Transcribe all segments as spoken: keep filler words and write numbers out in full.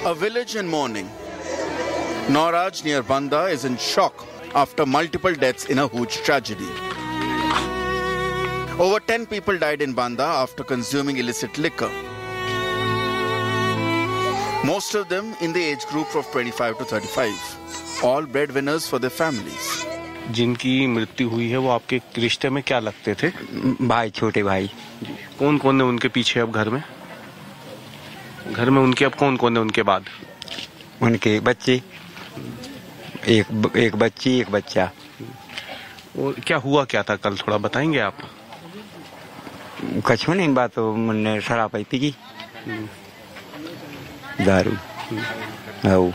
A village in mourning. Noraj near Banda is in shock after multiple deaths in a huge tragedy. Over ten people died in Banda after consuming illicit liquor. Most of them in the age group of twenty-five to thirty-five. All breadwinners for their families. जिनकी मृत्यु हुई है वो आपके रिश्ते में क्या लगते थे? भाई, छोटे भाई। कौन कौन है उनके पीछे अब घर में? घर में उनके अब कौन कौन है उनके बाद? उनके बच्चे, एक एक बच्ची एक बच्चा। और क्या हुआ क्या था कल, थोड़ा बताएंगे आप? कछु नहीं, बात तो मैंने शराब पी की, दारू। आओ।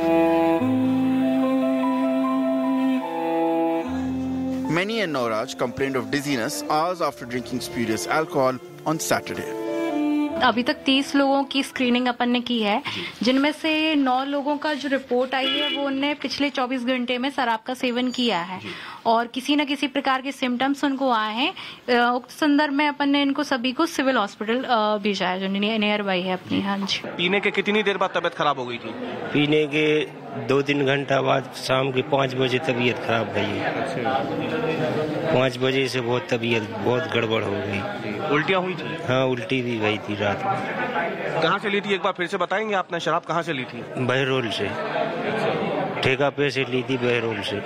Many in Noraj complained of dizziness hours after drinking spurious alcohol on Saturday. अभी तक तीस लोगों की स्क्रीनिंग अपन ने की है, जिनमें से नौ लोगों का जो रिपोर्ट आई है वो उनने पिछले चौबीस घंटे में शराब का सेवन किया है और किसी न किसी प्रकार के सिम्टम्स उनको आए हैं। उक्त संदर्भ में अपन ने इनको सभी को सिविल हॉस्पिटल भेजा है जो नियर बाई है अपनी। हाँ जी। पीने के कितनी देर बाद तबीयत खराब हो गई थी? पीने के दो तीन घंटा बाद शाम के पाँच बजे तबीयत खराब हुई। पाँच बजे से बहुत तबीयत बहुत गड़बड़ हो गई। उल्टियाँ हुई थी? हाँ, उल्टी भी गई थी रात में। कहाँ से ली थी, एक बार फिर से बताएंगे? आपने शराब कहाँ से ली थी? बहरोल से, ठेका पे से ली थी, बहरोल से।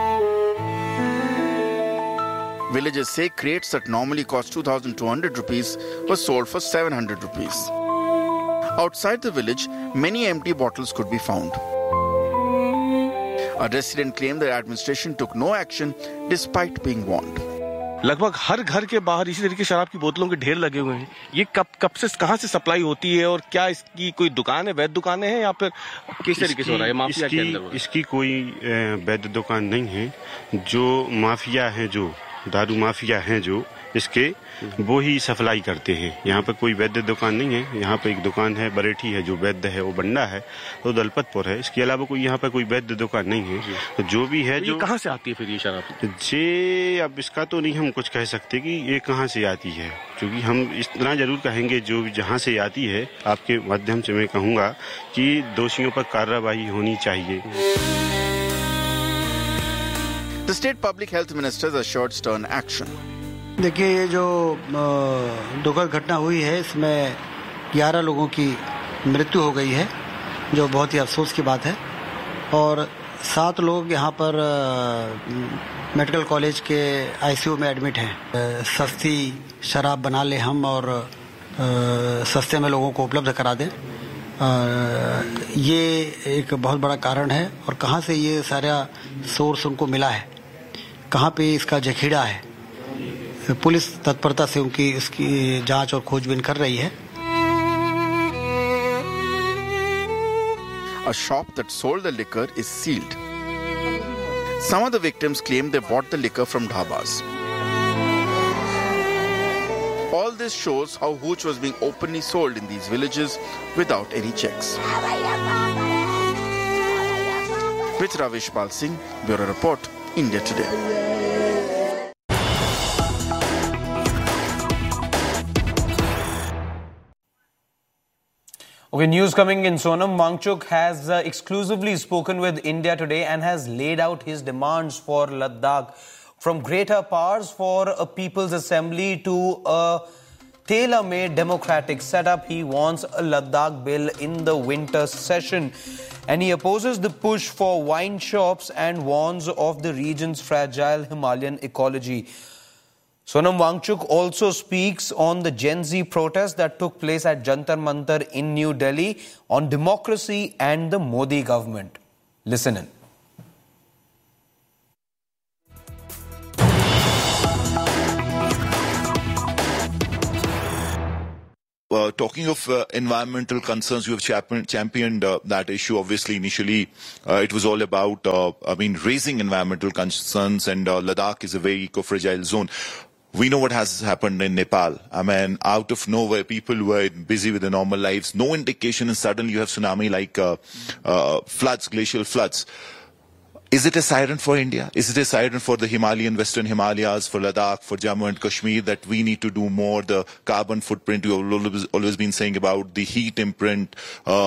Villagers say crates that normally cost two thousand two hundred rupees were sold for seven hundred rupees. Outside the village, many empty bottles could be found. A resident claimed that administration took no action despite being warned. लगभग हर घर के बाहर इसी तरीके शराब की बोतलों के ढेर लगे हुए हैं। ये कब कब से कहाँ से सप्लाई होती है और क्या इसकी कोई दुकान है, वैध दुकानें हैं या फिर किस तरीके से हो रहा है? माफिया के अंदर हो रहा है? इसकी कोई वैध दुकान नहीं है। जो माफिया है, जो दारू माफिया हैं, जो इसके वो ही सप्लाई करते हैं। यहाँ पर कोई वैध दुकान नहीं है। यहाँ पर एक दुकान है, बरेठी है, जो वैध है, वो बंडा है, वो दलपतपुर है। इसके अलावा कोई यहाँ पर कोई वैध दुकान नहीं है। तो जो भी है, जो कहाँ से आती है फिर ये शराब? जे अब इसका तो नहीं हम कुछ कह सकते कि ये कहाँ से आती है, क्योंकि हम इतना जरूर कहेंगे जो जहाँ से आती है, आपके माध्यम से मैं कहूँगा कि दोषियों पर कार्रवाई होनी चाहिए। The state public health minister has assured stern action. देखिए, ये जो दुखद घटना हुई है इसमें ग्यारह लोगों की मृत्यु हो गई है, जो बहुत ही अफसोस की बात है। और सात लोग यहाँ पर मेडिकल कॉलेज के आईसीयू में एडमिट हैं। सस्ती शराब बना ले हम और सस्ते में लोगों को उपलब्ध करा दें, ये एक बहुत बड़ा कारण है। और कहाँ से ये सारा सोर्स उनको मिला है, कहाँ पे इसका जखीरा है, पुलिस तत्परता से उनकी इसकी जांच और खोजबीन कर रही है। A shop that sold the liquor is sealed. Some of the victims claim they bought the liquor from dhabas. All this shows how hooch was being openly sold in these villages without any checks. With Ravish Pal Singh, Bureau Report, India Today. Okay, news coming in. Sonam Wangchuk has uh, exclusively spoken with India Today and has laid out his demands for Ladakh, from greater powers for a people's assembly to a tailor-made democratic setup. He wants a Ladakh bill in the winter session, and he opposes the push for wine shops and warns of the region's fragile Himalayan ecology. Sonam Wangchuk also speaks on the Gen Z protest that took place at Jantar Mantar in New Delhi on democracy and the Modi government. Listen in. Uh, talking of uh, environmental concerns, you have championed, championed uh, that issue. Obviously, initially, uh, it was all about, uh, I mean, raising environmental concerns, and uh, Ladakh is a very eco-fragile zone. We know what has happened in Nepal. I mean, out of nowhere, people were busy with their normal lives. No indication, and suddenly you have tsunami like uh, uh, floods, glacial floods. Is it a siren for India? Is it a siren for the Himalayan, Western Himalayas, for Ladakh, for Jammu and Kashmir, that we need to do more? The carbon footprint, you have always, always been saying about the heat imprint, uh,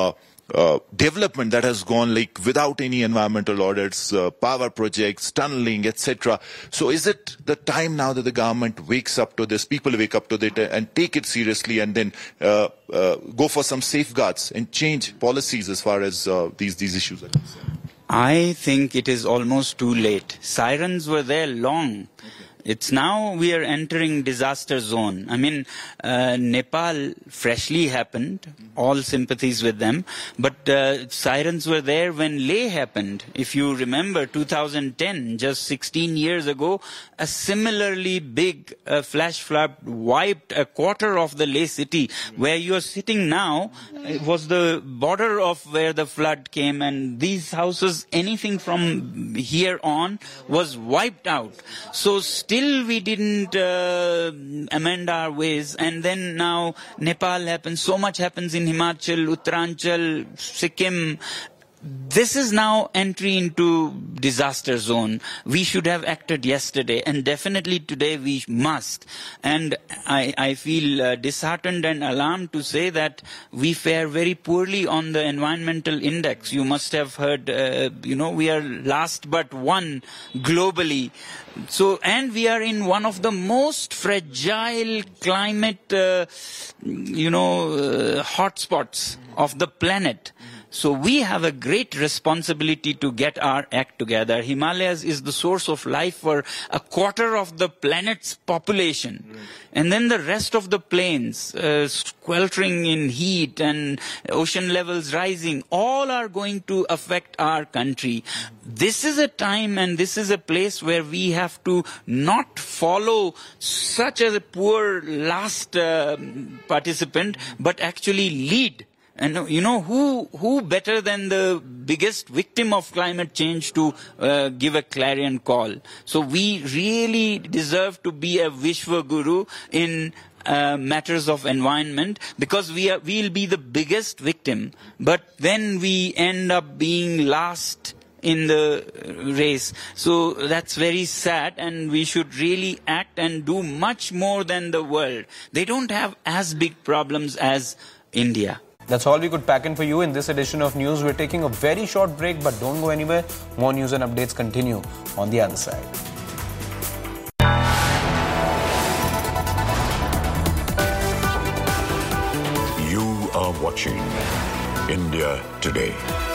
uh, development that has gone like without any environmental audits, uh, power projects, tunneling, et cetera. So is it the time now that the government wakes up to this, people wake up to it and take it seriously and then uh, uh, go for some safeguards and change policies as far as uh, these, these issues are concerned? I think it is almost too late. Sirens were there long. Okay. It's now we are entering disaster zone. I mean, uh, Nepal freshly happened, all sympathies with them, but uh, sirens were there when Leh happened. If you remember, two thousand ten, just sixteen years ago, a similarly big uh, flash flood wiped a quarter of the Leh city. Where you are sitting now, it was the border of where the flood came, and these houses, anything from here on, was wiped out. So still Still we didn't uh, amend our ways, and then now Nepal happens, so much happens in Himachal, Uttaranchal, Sikkim. This is now entry into disaster zone. We should have acted yesterday, and definitely today we must. And I, I feel uh, disheartened and alarmed to say that we fare very poorly on the environmental index. You must have heard, uh, you know, we are last but one globally. So, and we are in one of the most fragile climate, uh, you know, uh, hotspots of the planet. So we have a great responsibility to get our act together. Himalayas is the source of life for a quarter of the planet's population. Right. And then the rest of the plains, uh, sweltering in heat and ocean levels rising, all are going to affect our country. This is a time and this is a place where we have to not follow such a poor last uh, participant, but actually lead. And you know, who who better than the biggest victim of climate change to uh, give a clarion call? So we really deserve to be a Vishwa Guru in uh, matters of environment, because we are, we'll be the biggest victim. But then we end up being last in the race. So that's very sad, and we should really act and do much more than the world. They don't have as big problems as India. That's all we could pack in for you in this edition of News. We're taking a very short break, but don't go anywhere. More news and updates continue on the other side. You are watching India Today.